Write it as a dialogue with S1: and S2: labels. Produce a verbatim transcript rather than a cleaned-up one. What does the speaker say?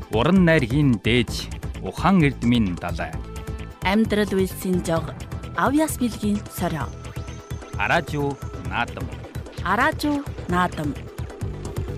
S1: Уран найргийн дээж ухаан эрдмийн далай.
S2: Амьдрал үйлсийн жог авьяас билгийн сорио.
S1: Аражуу наадам.
S2: Аражуу наадам.